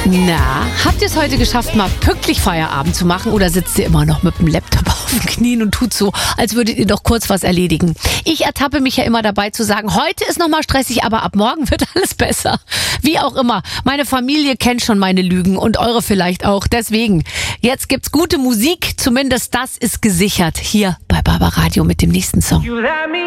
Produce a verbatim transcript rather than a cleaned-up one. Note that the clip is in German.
Na, habt ihr es heute geschafft, mal pünktlich Feierabend zu machen oder sitzt ihr immer noch mit dem Laptop auf den Knien und tut so, als würdet ihr doch kurz was erledigen? Ich ertappe mich ja immer dabei zu sagen, heute ist nochmal stressig, aber ab morgen wird alles besser. Wie auch immer, meine Familie kennt schon meine Lügen und eure vielleicht auch. Deswegen, jetzt gibt's gute Musik, zumindest das ist gesichert hier bei Barbaradio mit dem nächsten Song.